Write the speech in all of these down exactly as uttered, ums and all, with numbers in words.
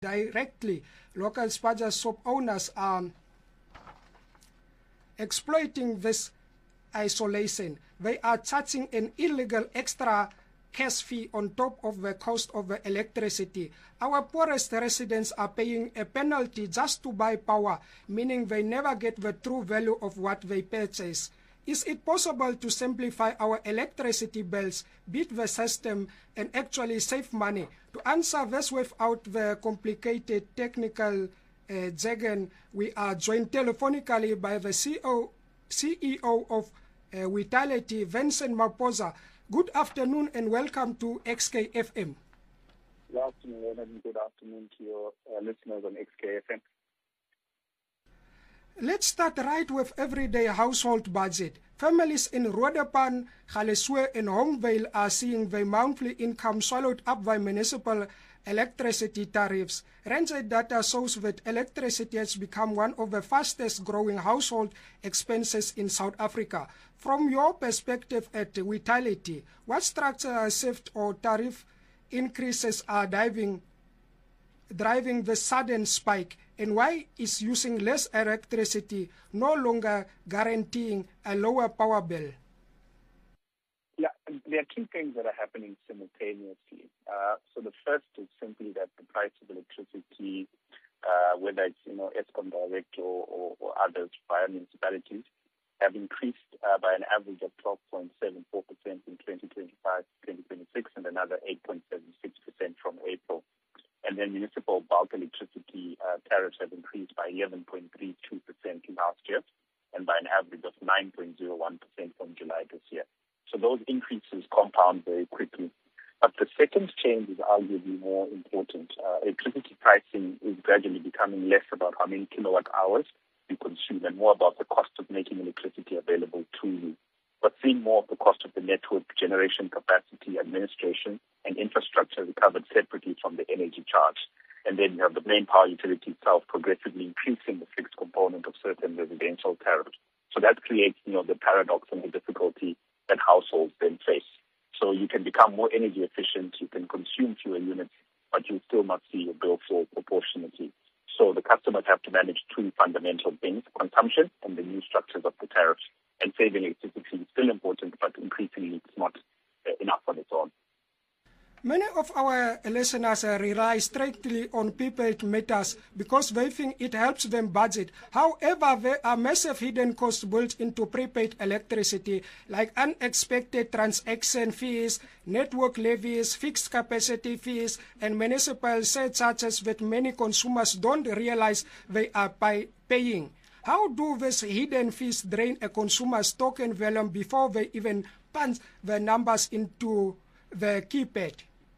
directly. Local Spaja soap owners are exploiting this isolation. They are charging an illegal extra cash fee on top of the cost of the electricity. Our poorest residents are paying a penalty just to buy power, meaning they never get the true value of what they purchase. Is it possible to simplify our electricity bills, beat the system, and actually save money? To answer this without the complicated technical uh, jargon, we are joined telephonically by the C E O of uh, Vitality, Vincent Maposa. Good afternoon and welcome to X K F M. Good afternoon, and good afternoon to your uh, listeners on X K F M. Let's start right with everyday household budget. Families in Roodepan, Galeshewe and Homevale are seeing their monthly income swallowed up by municipal electricity tariffs. Renze data shows that electricity has become one of the fastest growing household expenses in South Africa. From your perspective at Vitality, what structural shift or tariff increases are driving, driving the sudden spike? And why is using less electricity no longer guaranteeing a lower power bill? Yeah, there are two things that are happening simultaneously. Uh, so the first is simply that the price of electricity, uh, whether it's you know Eskom Direct or, or, or others via municipalities, have increased uh, by an average of twelve point seven four percent in twenty twenty-five to twenty twenty-six and another eight point seven six percent from April. And then municipal bulk electricity uh, tariffs have increased by eleven point three two percent last year and by an average of nine point zero one percent from July this year. So those increases compound very quickly. But the second change is arguably more important. Uh, electricity pricing is gradually becoming less about how many kilowatt hours you consume and more about the cost of making electricity available to you. But seeing more of the cost of the network, generation capacity, administration, and infrastructure recovered separately from the energy charge. And then you have the main power utility itself progressively increasing the fixed component of certain residential tariffs. So that creates, you know, the paradox and the difficulty that households then face. So you can become more energy efficient, you can consume fewer units, but you still must see your bill fall proportionately. So the customers have to manage two fundamental things, consumption and the new structures of the tariffs. And saving electricity is still important, but increasingly it's not uh, enough on its own. Many of our listeners uh, rely strictly on prepaid meters because they think it helps them budget. However, there are massive hidden costs built into prepaid electricity, like unexpected transaction fees, network levies, fixed capacity fees, and municipal surcharges that many consumers don't realize they are pay- paying. How do these hidden fees drain a consumer's token volume before they even punch the numbers into the keypad?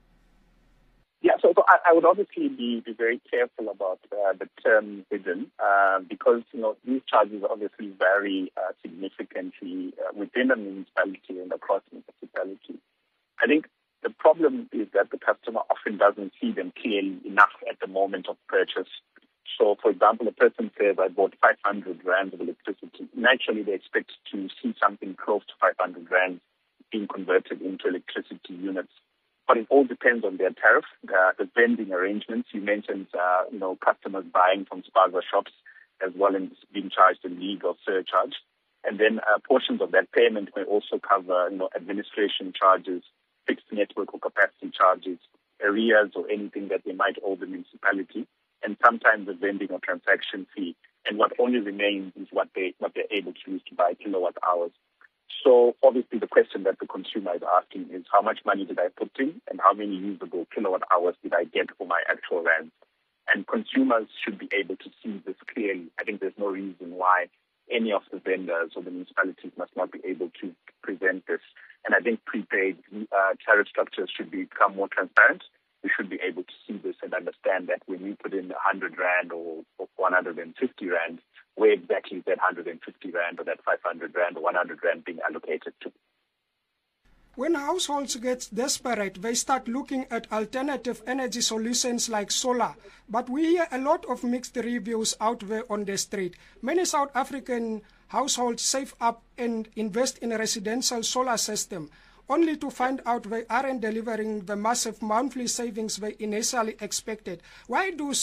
Yeah, so, so I, I would obviously be, be very careful about uh, the term hidden uh, because, you know, these charges obviously vary uh, significantly uh, within a municipality and across municipalities. I think the problem is that the customer often doesn't see them clearly enough at the moment of purchase. So, for example, a person says, I bought five hundred rands of electricity. Naturally, they expect to see something close to five hundred rands being converted into electricity units. But it all depends on their tariff, uh, the vending arrangements. You mentioned, uh, you know, customers buying from spaza shops as well as being charged a legal surcharge. And then uh, portions of that payment may also cover, you know, administration charges, fixed network or capacity charges, arrears or anything that they might owe the municipality, and sometimes a vending or transaction fee. And what only remains is what, they, what they're able to use to buy kilowatt hours. So obviously the question that the consumer is asking is how much money did I put in and how many usable kilowatt hours did I get for my actual rent? And consumers should be able to see this clearly. I think there's no reason why any of the vendors or the municipalities must not be able to present this. And I think prepaid uh, tariff structures should become more transparent. We should be able to see this and understand that when we put in one hundred rand or, or one hundred fifty rand, where exactly is that one hundred fifty rand or that five hundred rand or one hundred rand being allocated to? When households get desperate, they start looking at alternative energy solutions like solar. But we hear a lot of mixed reviews out there on the street. Many South African households save up and invest in a residential solar system. only to find out they aren't delivering the massive monthly savings they initially expected. Why do